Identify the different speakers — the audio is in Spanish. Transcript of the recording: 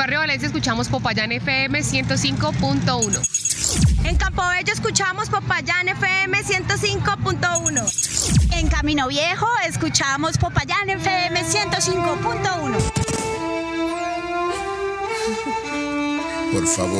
Speaker 1: Barrio Valencia escuchamos Popayán FM 105.1.
Speaker 2: En Campobello escuchamos Popayán FM 105.1.
Speaker 3: En Camino Viejo escuchamos Popayán FM 105.1.
Speaker 4: Por favor.